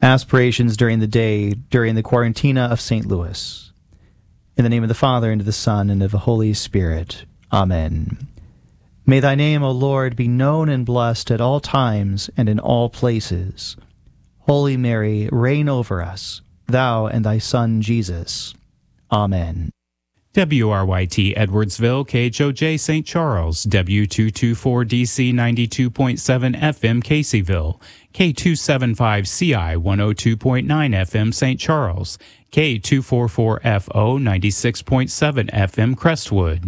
aspirations during the day during the Quarantina of St. Louis. In the name of the Father, and of the Son, and of the Holy Spirit. Amen. May thy name, O Lord, be known and blessed at all times and in all places. Holy Mary, reign over us, thou and thy Son Jesus. Amen. WRYT Edwardsville, KHOJ St. Charles, W224DC 92.7 FM Caseyville, K275CI 102.9 FM St. Charles, K244FO 96.7 FM Crestwood.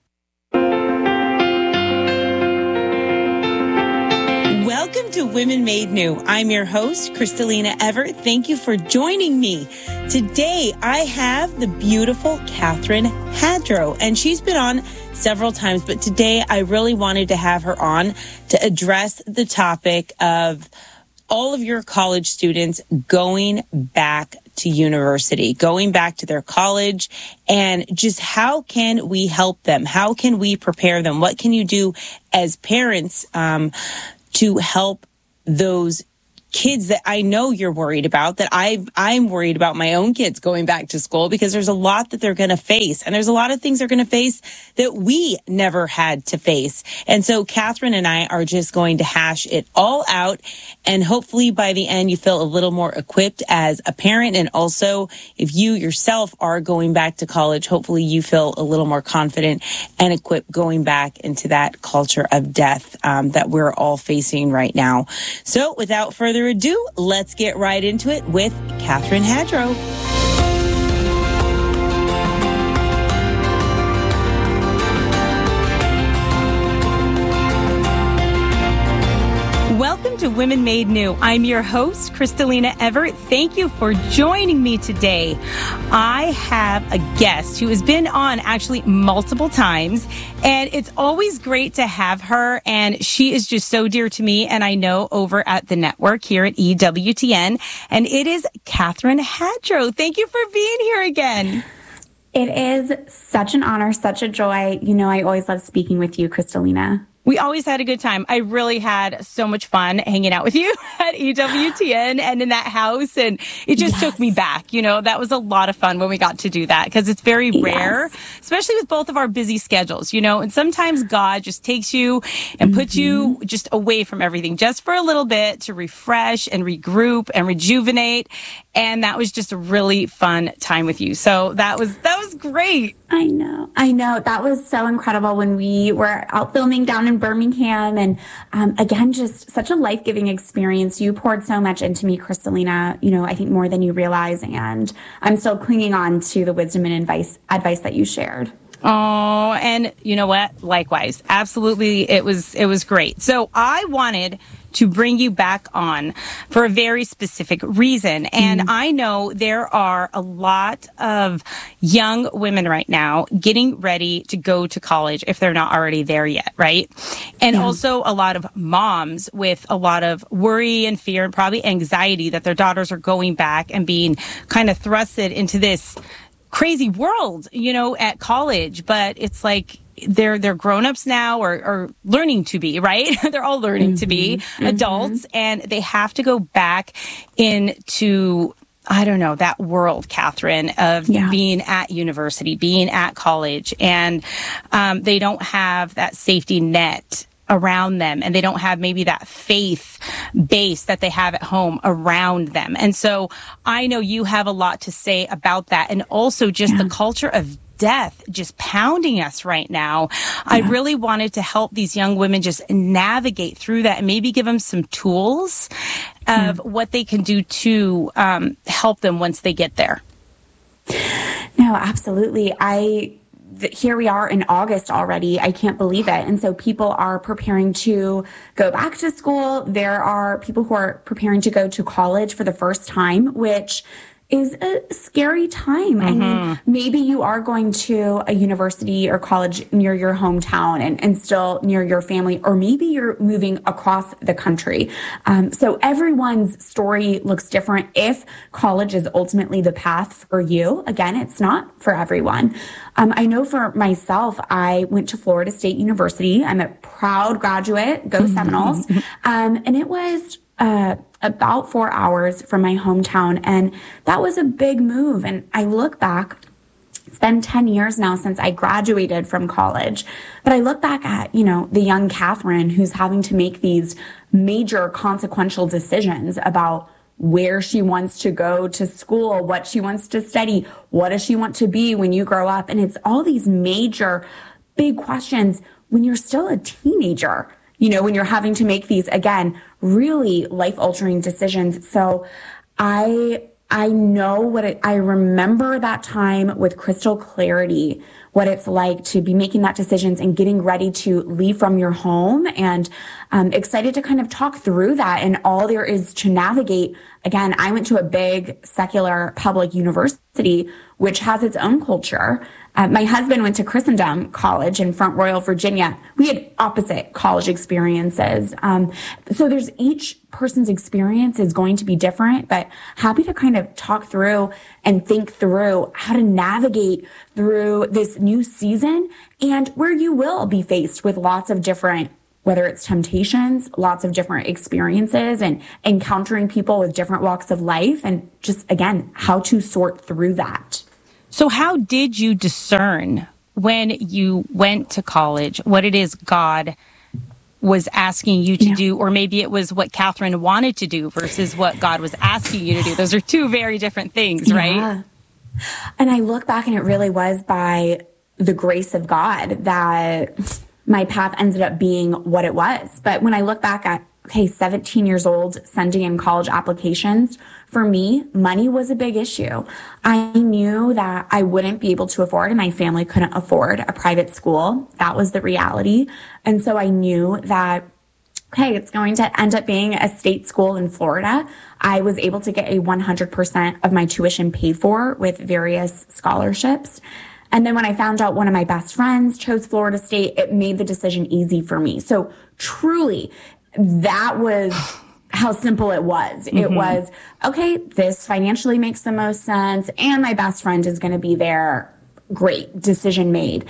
Welcome to Women Made New. I'm your host, Kristalina Everett. Thank you for joining me. Today, I have the beautiful Catherine Hadrow, and she's been on several times, but today I really wanted to have her on to address the topic of all of your college students going back to university, going back to their college, and just how can we help them? How can we prepare them? What can you do as parents to help those kids that I know you're worried about, that I'm worried about my own kids going back to school, because there's a lot that they're going to face. And there's a lot of things they're going to face that we never had to face. And so Catherine and I are just going to hash it all out. And hopefully by the end, you feel a little more equipped as a parent. And also, if you yourself are going back to college, hopefully you feel a little more confident and equipped going back into that culture of death that we're all facing right now. So without further ado, let's get right into it with Catherine Hadrow. Welcome to Women Made New. I'm your host, Kristalina Everett. Thank you for joining me today. I have a guest who has been on actually multiple times, and it's always great to have her, and she is just so dear to me, and I know over at the network here at EWTN, and it is Catherine Hadrow. Thank you for being here again. It is such an honor, such a joy. You know, I always love speaking with you, Kristalina. We always had a good time. I really had so much fun hanging out with you at EWTN and in that house. And it just took me back. You know, that was a lot of fun when we got to do that, because it's very rare, especially with both of our busy schedules, you know, and sometimes God just takes you and puts you just away from everything just for a little bit to refresh and regroup and rejuvenate. And that was just a really fun time with you. So that was great. I know. That was so incredible when we were out filming down in Birmingham. And again, just such a life-giving experience. You poured so much into me, Kristalina, you know, I think more than you realize. And I'm still clinging on to the wisdom and advice that you shared. Oh, and you know what? Likewise. Absolutely. It was great. So I wanted to bring you back on for a very specific reason. And I know there are a lot of young women right now getting ready to go to college if they're not already there yet, right? And also a lot of moms with a lot of worry and fear and probably anxiety that their daughters are going back and being kind of thrusted into this crazy world, you know, at college. But it's like they're grown-ups now or learning to be, right? They're all learning to be adults, and they have to go back into, I don't know, that world, Catherine, of being at university, being at college, and they don't have that safety net around them, and they don't have maybe that faith base that they have at home around them. And so I know you have a lot to say about that, and also just the culture of death just pounding us right now. I really wanted to help these young women just navigate through that and maybe give them some tools of what they can do to help them once they get there. No, absolutely. Here we are in August already. I can't believe it. And so people are preparing to go back to school. There are people who are preparing to go to college for the first time, which is a scary time. I mean, maybe you are going to a university or college near your hometown and still near your family, or maybe you're moving across the country. So everyone's story looks different. If college is ultimately the path for you, again, it's not for everyone. I know for myself, I went to Florida State University. I'm a proud graduate, go Seminoles. And it was about 4 hours from my hometown. And that was a big move. And I look back, it's been 10 years now since I graduated from college, but I look back at, the young Catherine who's having to make these major consequential decisions about where she wants to go to school, what she wants to study, what does she want to be when you grow up? And it's all these major, big questions when you're still a teenager, when you're having to make these, again, really life-altering decisions. So I know I remember that time with crystal clarity, what it's like to be making that decisions and getting ready to leave from your home, and excited to kind of talk through that and all there is to navigate. Again, I went to a big secular public university, which has its own culture. My husband went to Christendom College in Front Royal, Virginia. We had opposite college experiences. So there's each person's experience is going to be different, but happy to kind of talk through and think through how to navigate through this new season, and where you will be faced with lots of different, whether it's temptations, lots of different experiences, and encountering people with different walks of life, and just, again, how to sort through that. So how did you discern when you went to college what it is God was asking you to do, or maybe it was what Catherine wanted to do versus what God was asking you to do? Those are two very different things, right? Yeah. And I look back, and it really was by the grace of God that my path ended up being what it was. But when I look back at, 17 years old, sending in college applications, for me, money was a big issue. I knew that I wouldn't be able to afford, and my family couldn't afford a private school. That was the reality. And so I knew that, it's going to end up being a state school in Florida. I was able to get a 100% of my tuition paid for with various scholarships. And then when I found out one of my best friends chose Florida State, it made the decision easy for me. So truly, that was how simple it was. Mm-hmm. It was, this financially makes the most sense, and my best friend is going to be there. Great decision made.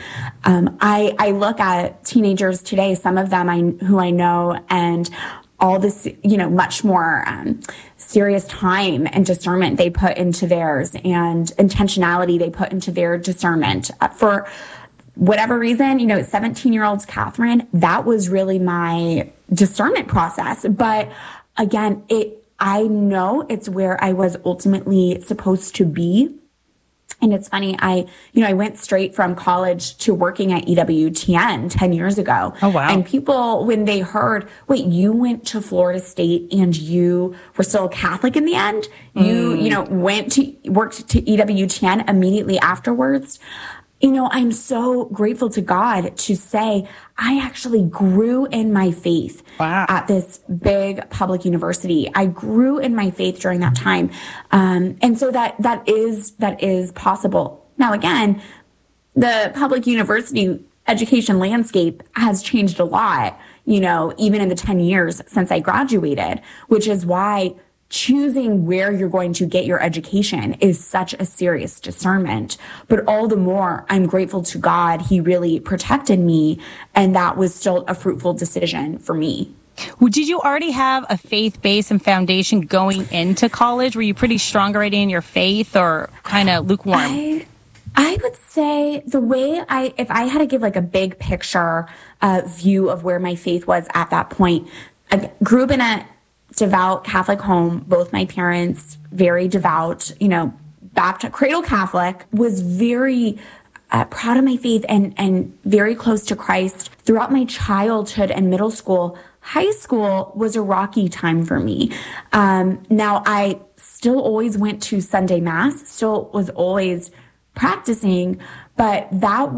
I look at teenagers today, some of them who I know, and all this, much more serious time and discernment they put into theirs, and intentionality they put into their discernment. For whatever reason, 17-year-old Catherine, that was really my discernment process. But again, I know it's where I was ultimately supposed to be. And it's funny, I went straight from college to working at EWTN 10 years ago. Oh, wow. And people, when they heard, wait, you went to Florida State and you were still Catholic in the end? Worked to EWTN immediately afterwards. I'm so grateful to God to say I actually grew in my faith at this big public university. I grew in my faith during that time. And so that is possible. Now, again, the public university education landscape has changed a lot, even in the 10 years since I graduated, which is why choosing where you're going to get your education is such a serious discernment. But all the more, I'm grateful to God. He really protected me, and that was still a fruitful decision for me. Well, did you already have a faith base and foundation going into college? Were you pretty strong already in your faith, or kind of lukewarm? I would say if I had to give like a big picture view of where my faith was at that point, I grew up in a devout Catholic home. Both my parents, very devout, Baptist, cradle Catholic, was very proud of my faith and very close to Christ throughout my childhood and middle school. High school was a rocky time for me. Now, I still always went to Sunday Mass, still was always practicing, but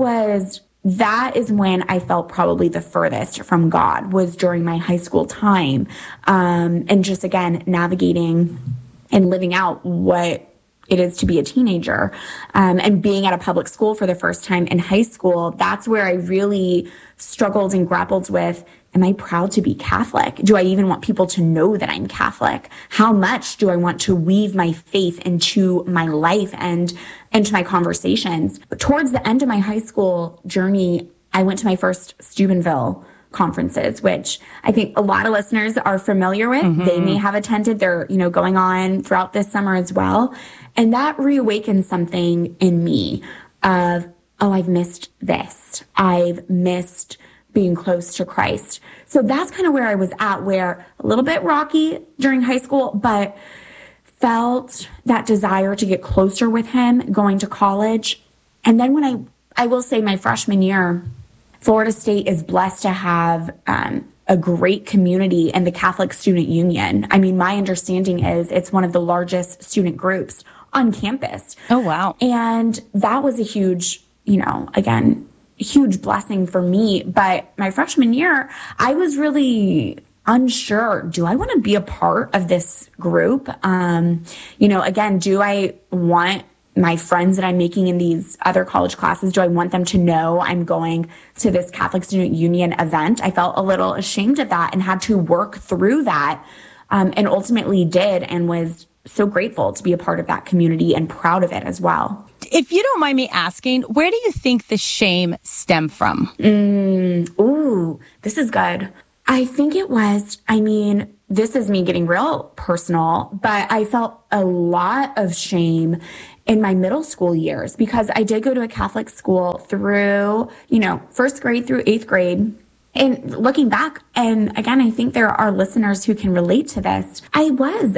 that is when I felt probably the furthest from God, was during my high school time. And just, again, navigating and living out what it is to be a teenager, and being at a public school for the first time in high school. That's where I really struggled and grappled with, am I proud to be Catholic? Do I even want people to know that I'm Catholic? How much do I want to weave my faith into my life and into my conversations? But towards the end of my high school journey, I went to my first Steubenville conferences, which I think a lot of listeners are familiar with. Mm-hmm. They may have attended. They're, going on throughout this summer as well. And that reawakened something in me of, oh, I've missed this. I've missed being close to Christ. So that's kind of where I was at, where a little bit rocky during high school, but felt that desire to get closer with him going to college. And then when I will say my freshman year, Florida State is blessed to have a great community in the Catholic Student Union. I mean, my understanding is it's one of the largest student groups on campus. Oh, wow. And that was a huge, huge blessing for me. But my freshman year, I was really unsure. Do I want to be a part of this group? Again, do I want my friends that I'm making in these other college classes, do I want them to know I'm going to this Catholic Student Union event? I felt a little ashamed of that and had to work through that, and ultimately did, and was so grateful to be a part of that community and proud of it as well. If you don't mind me asking, where do you think the shame stemmed from? Ooh, this is good. I think it was, this is me getting real personal, but I felt a lot of shame in my middle school years because I did go to a Catholic school through, first grade through eighth grade. And looking back, and again, I think there are listeners who can relate to this. I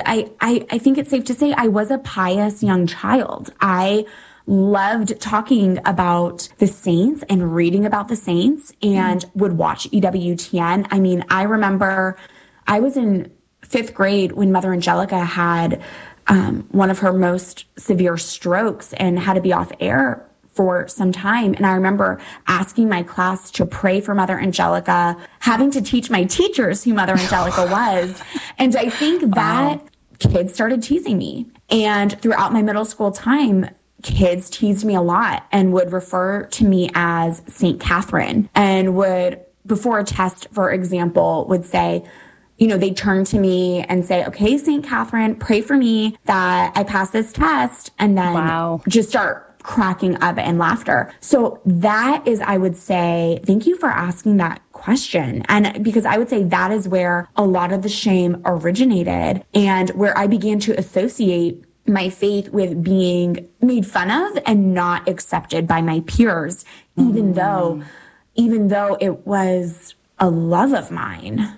think it's safe to say I was a pious young child. I loved talking about the saints and reading about the saints and would watch EWTN. I remember I was in fifth grade when Mother Angelica had one of her most severe strokes and had to be off air for some time. And I remember asking my class to pray for Mother Angelica, having to teach my teachers who Mother Angelica was. And I think that kids started teasing me. And throughout my middle school time, kids teased me a lot and would refer to me as St. Catherine and would, before a test, for example, would say, they'd turn to me and say, okay, St. Catherine, pray for me that I pass this test. And then just start cracking up in laughter. So that is, I would say, thank you for asking that question. And because I would say that is where a lot of the shame originated and where I began to associate my faith with being made fun of and not accepted by my peers, even though it was a love of mine.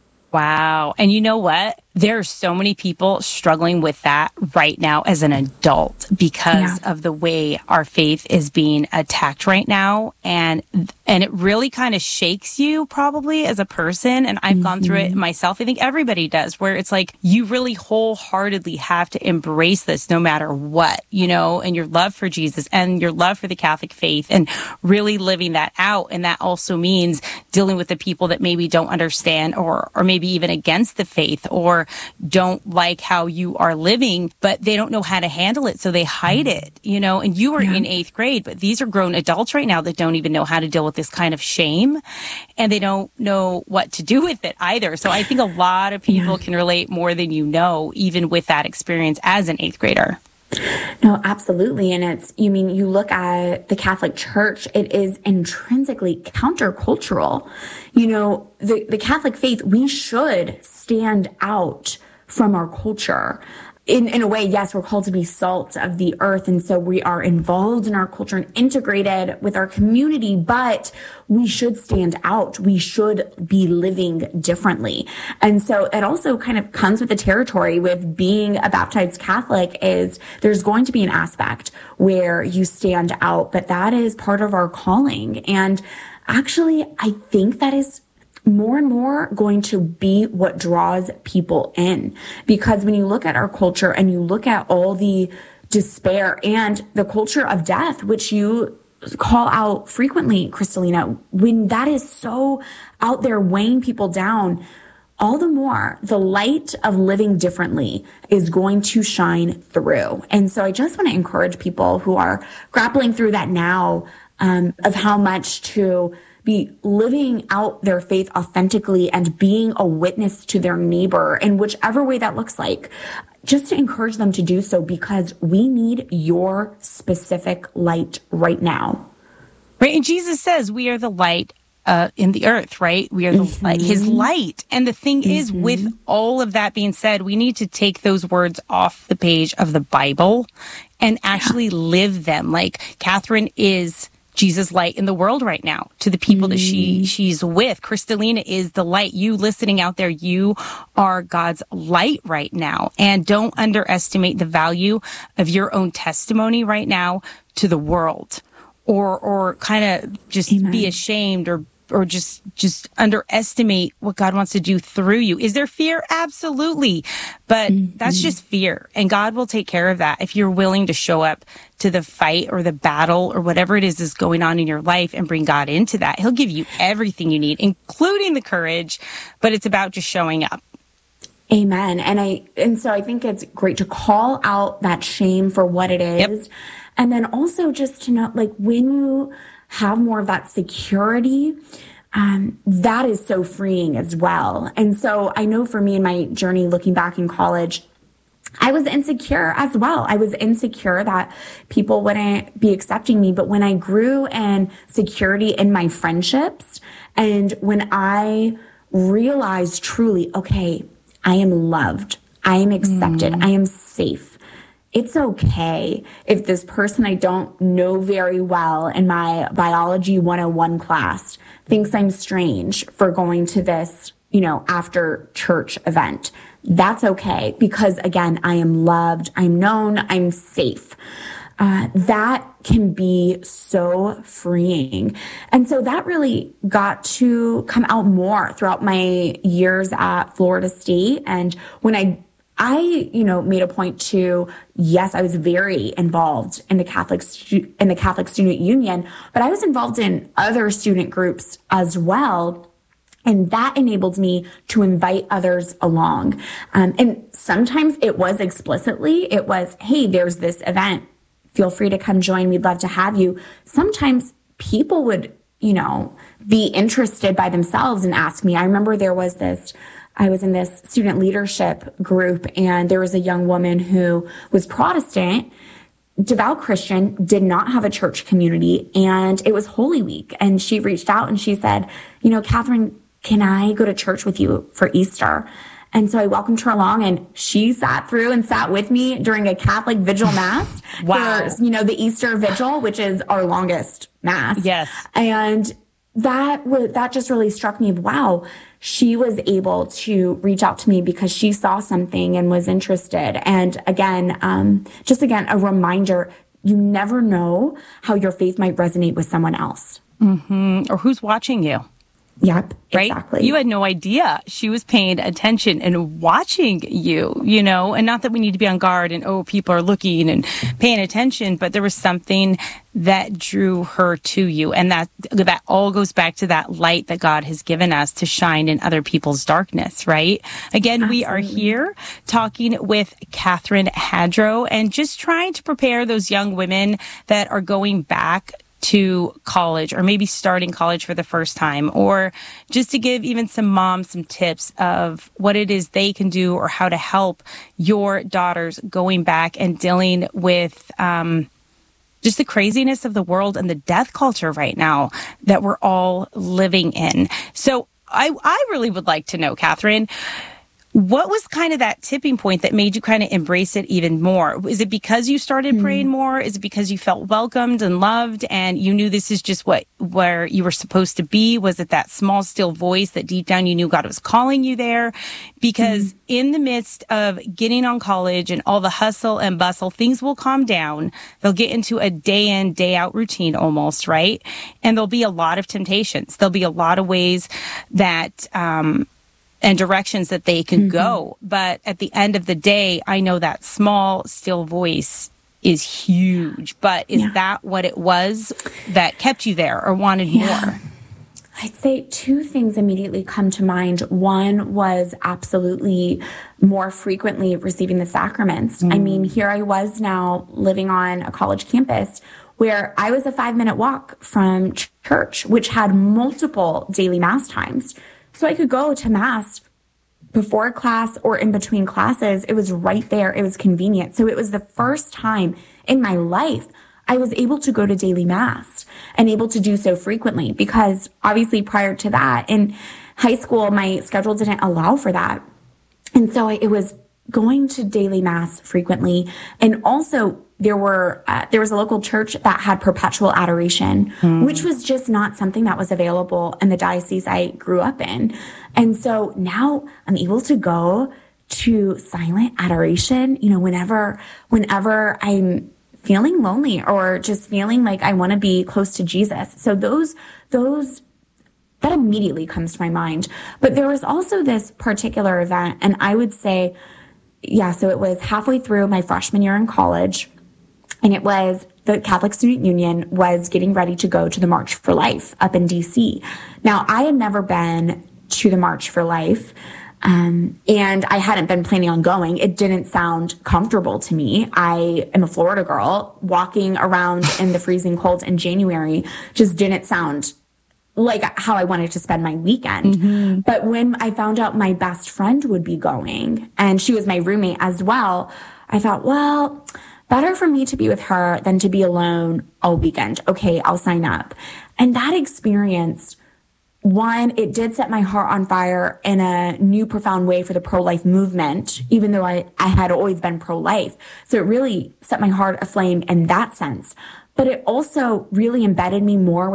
Wow. And you know what? There are so many people struggling with that right now as an adult because of the way our faith is being attacked right now. And it really kind of shakes you probably as a person. And I've gone through it myself. I think everybody does, where it's like you really wholeheartedly have to embrace this no matter what, and your love for Jesus and your love for the Catholic faith and really living that out. And that also means dealing with the people that maybe don't understand or maybe even against the faith or don't like how you are living, but they don't know how to handle it. So they hide it, and you were in eighth grade, but these are grown adults right now that don't even know how to deal with this kind of shame and they don't know what to do with it either. So I think a lot of people can relate more than even with that experience as an eighth grader. No, absolutely. And you look at the Catholic Church, it is intrinsically countercultural. The Catholic faith, we should stand out from our culture. In a way, yes, we're called to be salt of the earth. And so we are involved in our culture and integrated with our community, but we should stand out. We should be living differently. And so it also kind of comes with the territory with being a baptized Catholic is there's going to be an aspect where you stand out, but that is part of our calling. And actually, I think that is more and more going to be what draws people in. Because when you look at our culture and you look at all the despair and the culture of death, which you call out frequently, Kristalina, when that is so out there weighing people down, all the more the light of living differently is going to shine through. And so I just want to encourage people who are grappling through that now, of how much to be living out their faith authentically and being a witness to their neighbor in whichever way that looks like, just to encourage them to do so because we need your specific light right now. Right. And Jesus says we are the light in the earth, right? We are the light, his light. And the thing is, with all of that being said, we need to take those words off the page of the Bible and actually live them. Like Catherine is Jesus' light in the world right now to the people that she's with. Kristalina is the light. You listening out there, you are God's light right now. And don't underestimate the value of your own testimony right now to the world, or kind of just be ashamed or just underestimate what God wants to do through you. Is there fear? Absolutely. But that's just fear. And God will take care of that if you're willing to show up to the fight or the battle or whatever it is going on in your life and bring God into that. He'll give you everything you need, including the courage, but it's about just showing up. Amen. And so I think it's great to call out that shame for what it is. Yep. And then also just to know, like, when you have more of that security, that is so freeing as well. And so I know for me in my journey, looking back in college, I was insecure as well. I was insecure that people wouldn't be accepting me. But when I grew in security in my friendships, and when I realized truly, okay, I am loved, I am accepted, I am safe. It's okay if this person I don't know very well in my biology 101 class thinks I'm strange for going to this, after church event. That's okay, because again, I am loved, I'm known, I'm safe. That can be so freeing. And so that really got to come out more throughout my years at Florida State. And when I made a point to, yes, I was very involved in the Catholic Student Union, but I was involved in other student groups as well. And that enabled me to invite others along. And sometimes it was explicitly, it was, hey, there's this event. Feel free to come join. We'd love to have you. Sometimes people would, be interested by themselves and ask me. I remember I was in this student leadership group, and there was a young woman who was Protestant, devout Christian, did not have a church community, and it was Holy Week. And she reached out and she said, Catherine, can I go to church with you for Easter? And so I welcomed her along, and she sat with me during a Catholic vigil mass. Wow. For, the Easter vigil, which is our longest mass. Yes. And that just really struck me. Wow. She was able to reach out to me because she saw something and was interested. And again, a reminder, you never know how your faith might resonate with someone else. Or who's watching you. Yep, right? Exactly. You had no idea she was paying attention and watching you, and not that we need to be on guard and, people are looking and paying attention, but there was something that drew her to you. And that all goes back to that light that God has given us to shine in other people's darkness, right? Again, Absolutely. We are here talking with Catherine Hadrow and just trying to prepare those young women that are going back to college, or maybe starting college for the first time, or just to give even some moms some tips of what it is they can do or how to help your daughters going back and dealing with just the craziness of the world and the death culture right now that we're all living in. So I really would like to know, Catherine, what was kind of that tipping point that made you kind of embrace it even more? Is it because you started praying more? Is it because you felt welcomed and loved and you knew this is just where you were supposed to be? Was it that small, still voice that deep down you knew God was calling you there? Because in the midst of getting on college and all the hustle and bustle, things will calm down. They'll get into a day in, day out routine almost, right? And there'll be a lot of temptations. There'll be a lot of ways that, and directions that they can go. But at the end of the day, I know that small, still voice is huge. But is that what it was that kept you there or wanted more? I'd say two things immediately come to mind. One was absolutely more frequently receiving the sacraments. I mean, here I was now living on a college campus where I was a 5-minute walk from church, which had multiple daily mass times. So I could go to mass before class or in between classes. It was right there. It was convenient. So it was the first time in my life I was able to go to daily mass and able to do so frequently, because obviously prior to that in high school, my schedule didn't allow for that. And so it was going to daily mass frequently. And also there was a local church that had perpetual adoration, which was just not something that was available in the diocese I grew up in. And so now I'm able to go to silent adoration, whenever I'm feeling lonely or just feeling like I want to be close to Jesus. So that immediately comes to my mind. But there was also this particular event, and I would say, so it was halfway through my freshman year in college, and it was the Catholic Student Union was getting ready to go to the March for Life up in DC. Now, I had never been to the March for Life, and I hadn't been planning on going. It didn't sound comfortable to me. I am a Florida girl. Walking around in the freezing cold in January just didn't sound like how I wanted to spend my weekend. Mm-hmm. But when I found out my best friend would be going, and she was my roommate as well, I thought, well, better for me to be with her than to be alone all weekend. Okay, I'll sign up. And that experience, one, it did set my heart on fire in a new profound way for the pro-life movement, even though I had always been pro-life. So it really set my heart aflame in that sense. But it also really embedded me more